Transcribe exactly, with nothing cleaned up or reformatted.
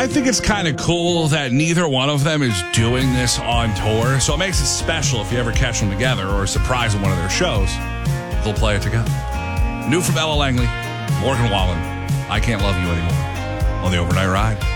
I think it's kind of cool that neither one of them is doing this on tour. So it makes it special if you ever catch them together or surprise them one of their shows. They'll play it together. New from Ella Langley, Morgan Wallen, I Can't Love You Anymore on the Overnight Ride.